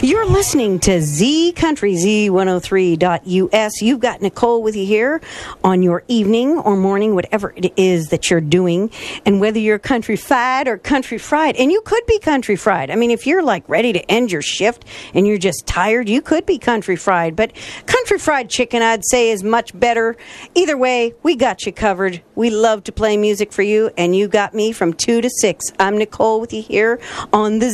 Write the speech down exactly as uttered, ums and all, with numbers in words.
You're listening to Z Country, Z one oh three dot U S. You've got Nicole with you here on your evening or morning, whatever it is that you're doing. And whether you're country fried or country fried, and you could be country fried. I mean, if you're like ready to end your shift and you're just tired, you could be country fried. But country fried chicken, I'd say, is much better. Either way, we got you covered. We love to play music for you, and you got me from two to six. I'm Nicole with you here on the